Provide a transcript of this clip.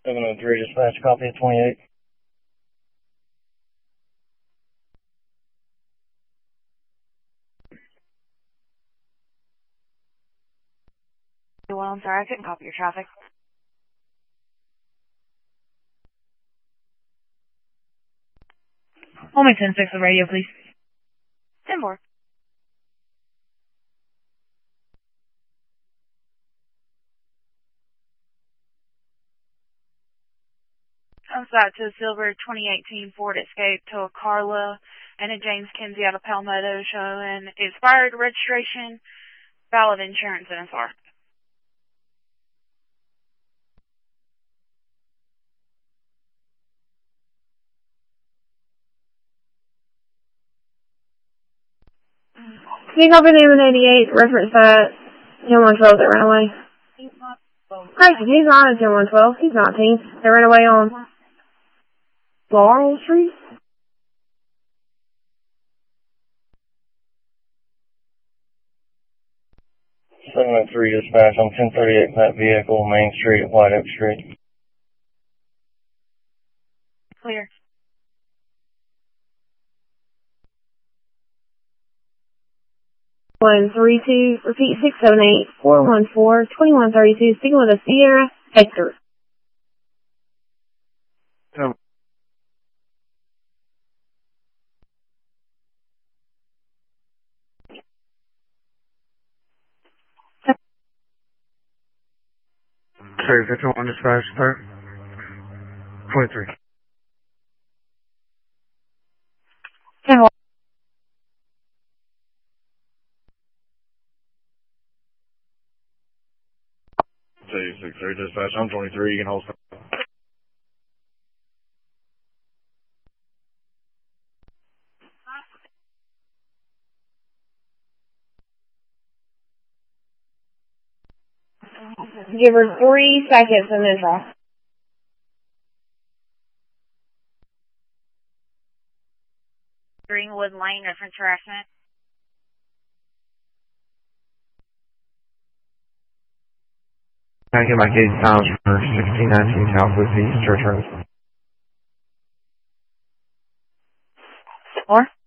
703, dispatch, copy of 28. Well, I'm sorry, I couldn't copy your traffic. Only 10-6 the radio, please. 10-4. I'm sorry, to a silver 2018 Ford Escape to a Carla and a James Kinsey out of Palmetto showing expired registration, valid insurance, and SR. Can you copy name in 88, reference that 10112 that ran away? Crazy, he's not at 10112. He's 19. They ran away on Laurel Street? Seven three, dispatch on 1038 that vehicle, Main Street, White Oak Street. Clear. One 32, repeat 678-414-2132, speaking with a Sierra Hector. Sorry, 51, dispatch, start. 23. 10-1. 263, dispatch, I'm 23, you can hold. Give her 3 seconds and then draw. Greenwood Lane, reference harassment. Can I get my case times for 1619 Southwest East Church Road? 4.